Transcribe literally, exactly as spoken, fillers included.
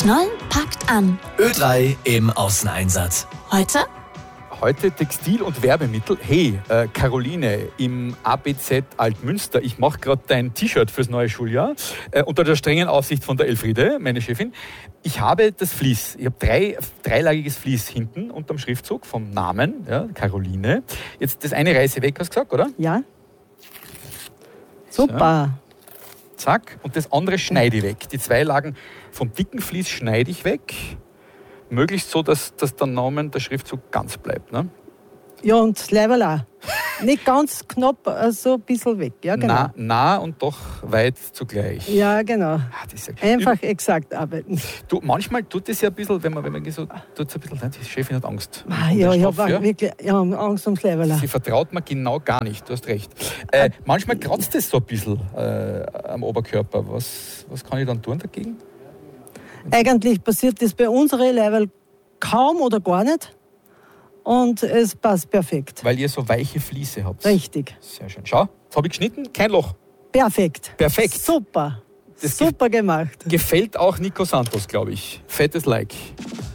Knoll packt an. Ö drei im Außeneinsatz. Heute? Heute Textil- und Werbemittel. Hey, äh, Caroline im A B Z Altmünster, ich mache gerade dein T-Shirt fürs neue Schuljahr äh, unter der strengen Aufsicht von der Elfriede, meine Chefin. Ich habe das Vlies, ich habe drei, dreilagiges Vlies hinten unterm Schriftzug vom Namen, ja, Caroline. Jetzt das eine reiße weg, hast du gesagt, oder? Ja. Super. So. Zack. Und das andere schneide ich weg. Die zwei Lagen vom dicken Vlies schneide ich weg. Möglichst so, dass, dass der Name, der Schriftzug ganz bleibt. Ne? Ja, und das Leiberl auch. Nicht ganz knapp, so ein bisschen weg. Ja, genau. Nah, nah und doch weit zugleich. Ja, genau. Ah, das ist ja Einfach Üb- exakt arbeiten. Du, manchmal tut das ja ein bisschen, wenn man, wenn man so, tut's ein bisschen, die Chefin hat Angst. Ah, um ja, ich Stoff, habe ja? wirklich ja, Angst ums Leiberl. Sie vertraut mir genau gar nicht, du hast recht. Äh, manchmal kratzt es so ein bisschen äh, am Oberkörper. Was, was kann ich dann tun dagegen? Eigentlich passiert das bei unseren Leiberl kaum oder gar nicht. Und es passt perfekt. Weil ihr so weiche Fliese habt. Richtig. Sehr schön. Schau, jetzt habe ich geschnitten, kein Loch. Perfekt. Perfekt. Super. Das Super gemacht. Gefällt auch Nico Santos, glaube ich. Fettes Like.